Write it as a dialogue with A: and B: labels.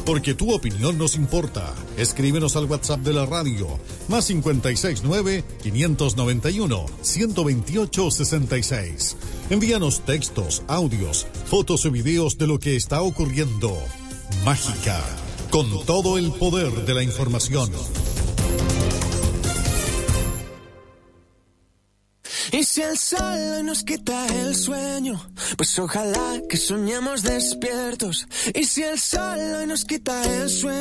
A: porque tu opinión nos importa. Escríbenos al WhatsApp de la radio, más 569-591-128-66. Envíanos textos, audios, fotos y videos de lo que está ocurriendo. Mágica, con todo el poder de la información.
B: Y si el sol hoy nos quita el sueño, pues ojalá que soñemos despiertos. Y si el sol hoy nos quita el sueño,